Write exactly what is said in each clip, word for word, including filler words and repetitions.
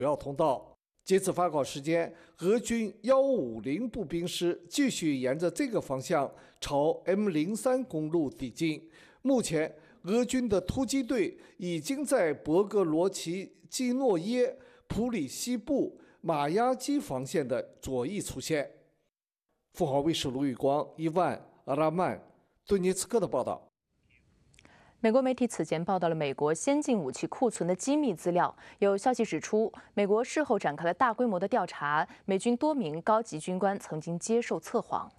主要通道。截至发稿时间，俄军一五零步兵师继续沿着这个方向朝 M 零三公路抵进。目前，俄军的突击队已经在博格罗奇基诺耶、普里西部、马亚基防线的左翼出现。凤凰卫视卢宇光、伊万、阿拉曼、顿涅茨克的报道。 美国媒体此前报道了美国先进武器库存的机密资料。有消息指出，美国事后展开了大规模的调查，美军多名高级军官曾经接受测谎。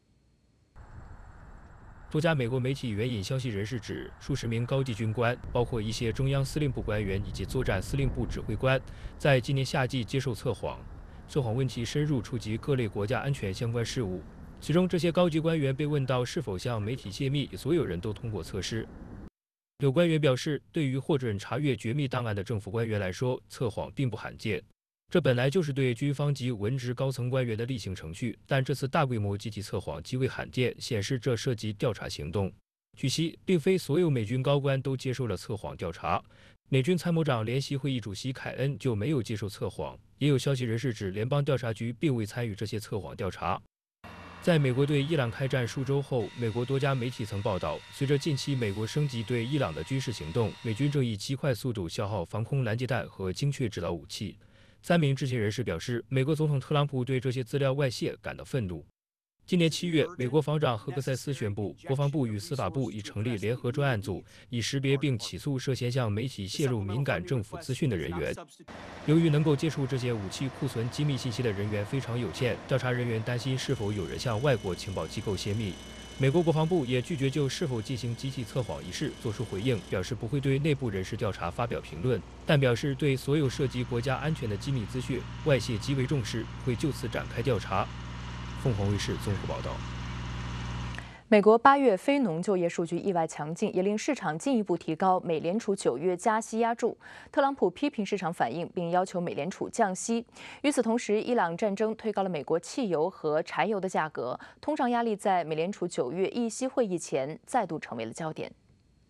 多家美国媒体援引消息人士指，数十名高级军官，包括一些中央司令部官员以及作战司令部指挥官，在今年夏季接受测谎。测谎问题深入触及各类国家安全相关事务。其中，这些高级官员被问到是否向媒体泄密，所有人都通过测试。有官员表示，对于获准查阅绝密档案的政府官员来说，测谎并不罕见。这本来就是对军方及文职高层官员的例行程序，但这次大规模集体测谎极为罕见，显示这涉及调查行动。据悉，并非所有美军高官都接受了测谎调查。美军参谋长联席会议主席凯恩就没有接受测谎。也有消息人士指，联邦调查局并未参与这些测谎调查。在美国对伊朗开战数周后，美国多家媒体曾报道，随着近期美国升级对伊朗的军事行动，美军正以极快速度消耗防空拦截弹和精确制导武器。三名知情人士表示，美国总统特朗普对这些资料外泄感到愤怒。今年七月，美国防长赫克塞斯宣布，国防部与司法部已成立联合专案组，以识别并起诉涉嫌向媒体泄露敏感政府资讯的人员。由于能够接触这些武器库存机密信息的人员非常有限，调查人员担心是否有人向外国情报机构泄密。美国国防部也拒绝就是否进行集体测谎一事作出回应，表示不会对内部人士调查发表评论，但表示对所有涉及国家安全的机密资讯外泄极为重视，会就此展开调查。凤凰卫视综合报道。 美国八月非农就业数据意外强劲，也令市场进一步提高美联储九月加息压注。特朗普批评市场反应，并要求美联储降息。与此同时，伊朗战争推高了美国汽油和柴油的价格，通胀压力在美联储九月议息会议前再度成为了焦点。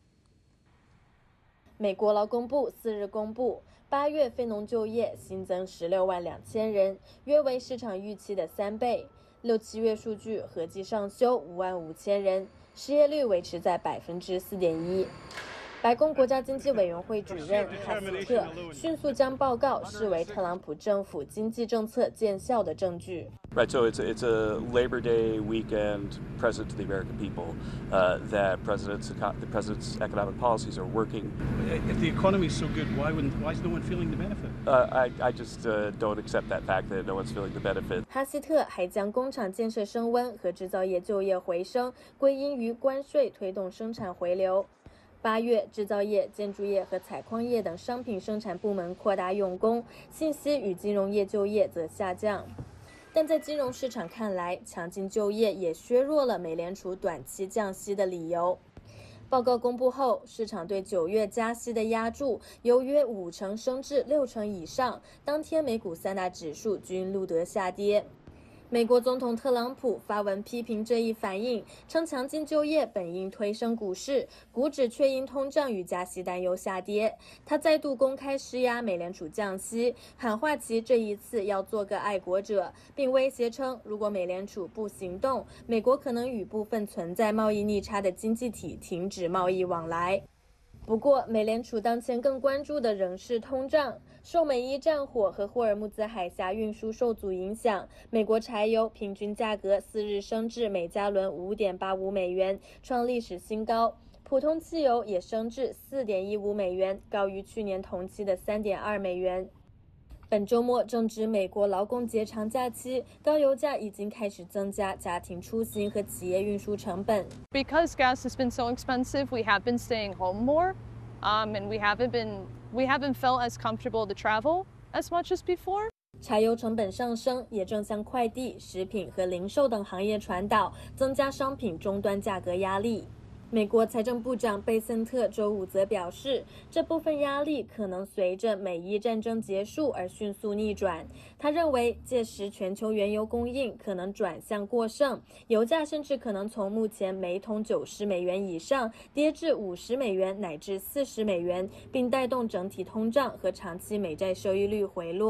美国劳工部四日公布，八月非农就业新增十六万两千人，约为市场预期的三倍。六七月数据合计上修五万五千人，失业率维持在百分之四点一。白宫国家经济委员会主任哈斯特迅速将报告视为特朗普政府经济政策见效的证据。 Right, so it's a, it's a Labor Day weekend present to the American people uh, that president's the president's economic policies are working. If the economy is so good, why wouldn't why is no one feeling the benefit? Uh, I I just uh, don't accept that fact that no one's feeling the benefit. 哈斯特还将工厂建设升温和制造业就业回升归因于关税推动生产回流。八月，制造业、建筑业和采矿业等商品生产部门扩大用工，信息与金融业就业则下降。但在金融市场看来，强劲就业也削弱了美联储短期降息的理由。报告公布后，市场对九月加息的押注由约五成升至六成以上，当天美股三大指数均录得下跌。美国总统特朗普发文批评这一反应，称强劲就业本应推升股市，股指却因通胀与加息担忧下跌。他再度公开施压美联储降息，喊话其这一次要做个爱国者，并威胁称，如果美联储不行动，美国可能与部分存在贸易逆差的经济体停止贸易往来。不过，美联储当前更关注的仍是通胀。受美伊战火和霍尔木兹海峡运输受阻影响，美国柴油平均价格四日升至每加仑 五点八五美元，创历史新高。普通汽油也升至 四点一五美元，高于去年同期的 三点二美元。本周末正值美国劳工节长假期，高油价已经开始增加家庭出行和企业运输成本。 Because gas has been so expensive, we have been staying home more, um, and we haven't been we haven't felt as comfortable to travel as much as before. 柴油成本上升，也正向快递、食品和零售等行业传导，增加商品终端价格压力。 美国财政部长贝森特周五则表示，这部分压力可能随着美伊战争结束而迅速逆转。他认为，届时全球原油供应可能转向过剩，油价甚至可能从目前每桶九十美元以上跌至五十美元乃至四十美元，并带动整体通胀和长期美债收益率回落。